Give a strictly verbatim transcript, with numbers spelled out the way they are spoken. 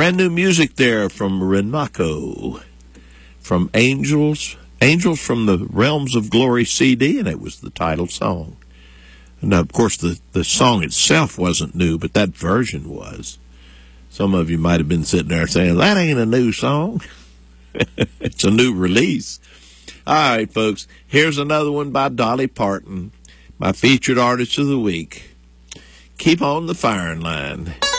Brand new music there from Renako, from Angels, Angels from the Realms of Glory C D, and it was the title song. Now, of course, the, the song itself wasn't new, but that version was. Some of you might have been sitting there saying, that ain't a new song. It's a new release. All right, folks, here's another one by Dolly Parton, my featured artist of the week. Keep on the firing line.